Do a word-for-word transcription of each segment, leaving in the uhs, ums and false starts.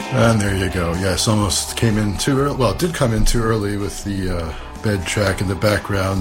And there you go. Yes, almost came in too early. Well, it did come in too early with the uh, bed track in the background.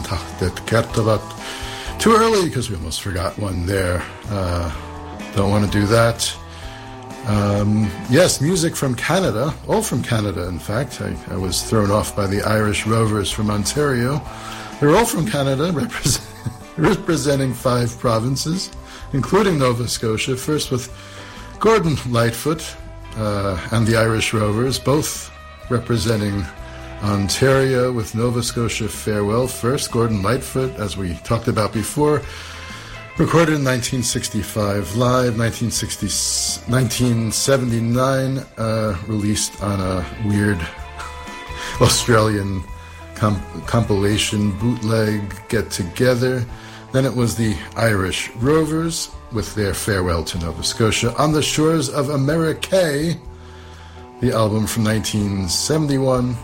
Too early because we almost forgot one there. Uh, don't want to do that. Um, yes, music from Canada. All from Canada, in fact. I, I was thrown off by the Irish Rovers from Ontario. They're all from Canada, represent, representing five provinces, including Nova Scotia. First with Gordon Lightfoot uh, and the Irish Rovers, both representing Ontario with Nova Scotia Farewell. First, Gordon Lightfoot, as we talked about before, recorded in nineteen sixty-five live, nineteen sixty, nineteen seventy-nine, uh, released on a weird Australian comp- compilation bootleg get-together. Then it was the Irish Rovers with their Farewell to Nova Scotia. On the Shores of America, the album from nineteen seventy-one.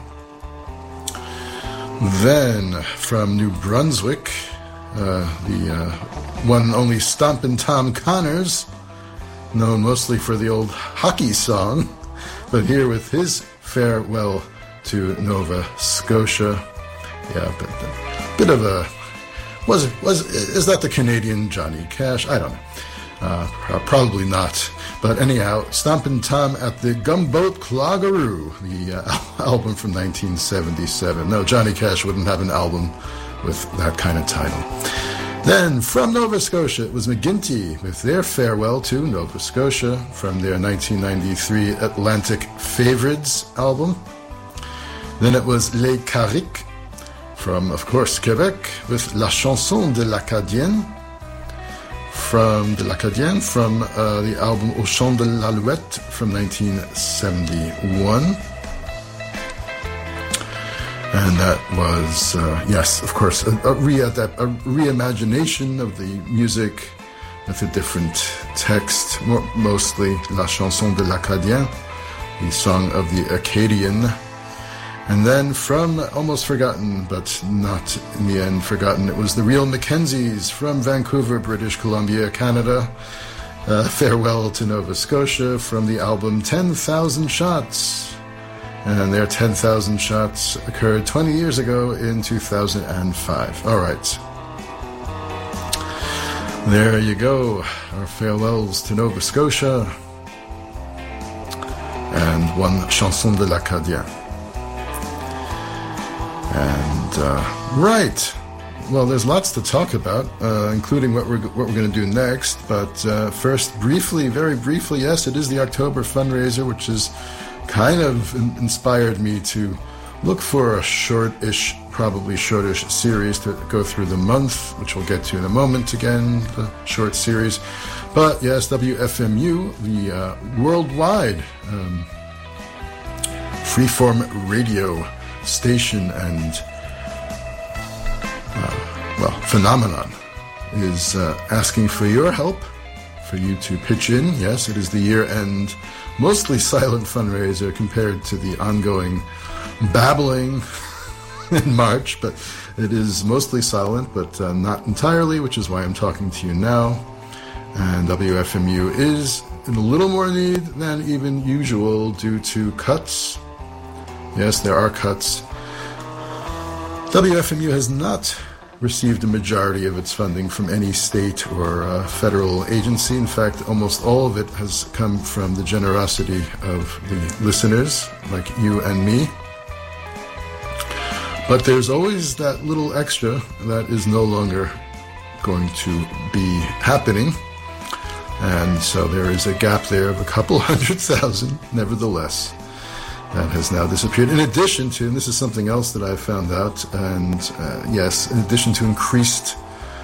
Then from New Brunswick, uh, the uh, one and only Stompin' Tom Connors, known mostly for the old hockey song, but here with his Farewell to Nova Scotia. Yeah, but a bit of a was was is that the Canadian Johnny Cash? I don't know. Uh, probably not. But anyhow, Stompin' Tom at the Gumboat Cloggeroo, the uh, album from nineteen seventy-seven. No, Johnny Cash wouldn't have an album with that kind of title. Then, from Nova Scotia, it was McGuinty with their Farewell to Nova Scotia from their nineteen ninety-three Atlantic Favorites album. Then it was Les Carriques from, of course, Quebec with La Chanson de l'Acadienne. From de l'Acadienne, from uh, the album Au Chant de l'Alouette from nineteen seventy-one. And that was, uh, yes, of course, a, a, re- a reimagination of the music with a different text, more, mostly La Chanson de l'Acadien, the song of the Acadian. And then from, almost forgotten, but not in the end forgotten, it was the Real Mackenzies from Vancouver, British Columbia, Canada. Uh, Farewell to Nova Scotia from the album ten thousand Shots. And their ten thousand Shots occurred twenty years ago in two thousand five. All right. There you go. Our farewells to Nova Scotia. And one Chanson de l'Acadien. And, uh, right. Well, there's lots to talk about, uh, including what we're what we're going to do next. But uh, first, briefly, very briefly, yes, it is the October fundraiser, which has kind of in- inspired me to look for a short-ish, probably shortish series to go through the month, which we'll get to in a moment again, the short series. But, yes, W F M U, the uh, worldwide um, freeform radio station and uh, well phenomenon is uh, asking for your help, for you to pitch in. Yes, it is the year-end mostly silent fundraiser compared to the ongoing babbling in March, but it is mostly silent, but uh, not entirely, which is why I'm talking to you now. And W F M U is in a little more need than even usual due to cuts. Yes, there are cuts. W F M U has not received a majority of its funding from any state or uh, federal agency. In fact, almost all of it has come from the generosity of the listeners, like you and me. But there's always that little extra that is no longer going to be happening. And so there is a gap there of a couple hundred thousand, nevertheless. That has now disappeared. In addition to, and this is something else that I found out, and uh, yes, in addition to increased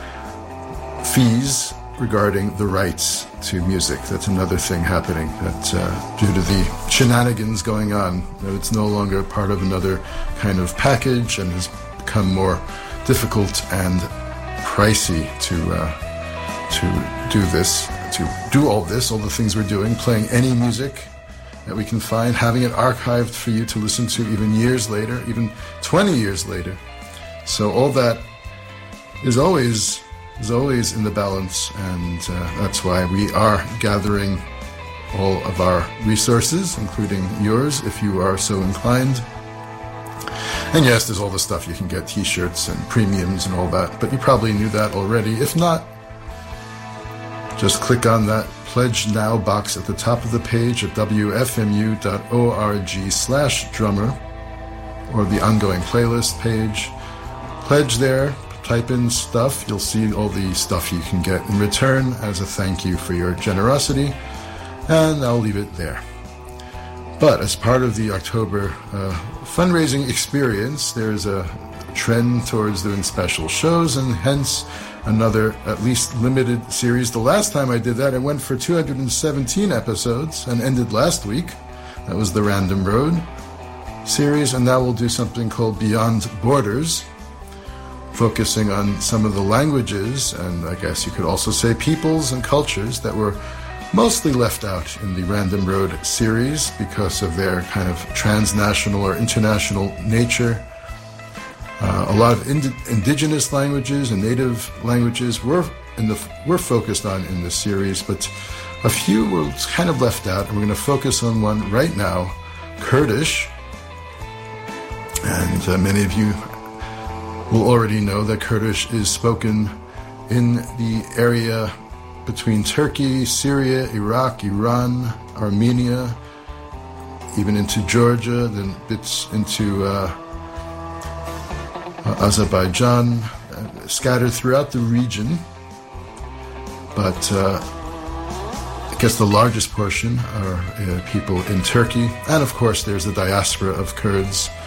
fees regarding the rights to music, that's another thing happening, that uh, due to the shenanigans going on, that it's no longer part of another kind of package and has become more difficult and pricey to uh, to do this, to do all this, all the things we're doing, playing any music that we can find, having it archived for you to listen to even years later, even twenty years later. So all that is always is always in the balance, and uh, that's why we are gathering all of our resources, including yours, if you are so inclined. And yes, there's all the stuff you can get, t-shirts and premiums and all that, but you probably knew that already. If not, just click on that Pledge Now box at the top of the page at w f m u dot org slash drummer, or the ongoing playlist page. Pledge there, type in stuff, you'll see all the stuff you can get in return as a thank you for your generosity, and I'll leave it there. But as part of the October uh, fundraising experience, there's a trend towards doing special shows, and hence another at least limited series. The last time I did that, I went for two hundred seventeen episodes and ended last week. That was the Random Road series, and now we'll do something called Beyond Borders, focusing on some of the languages, and I guess you could also say peoples and cultures that were mostly left out in the Random Road series because of their kind of transnational or international nature. Uh, a lot of ind- indigenous languages and native languages were in the were focused on in this series, but a few were kind of left out, and we're going to focus on one right now, Kurdish. And uh, many of you will already know that Kurdish is spoken in the area between Turkey, Syria, Iraq, Iran, Armenia, even into Georgia, then bits into uh, uh, Azerbaijan, uh, scattered throughout the region. But uh, I guess the largest portion are uh, people in Turkey. And of course, there's the diaspora of Kurds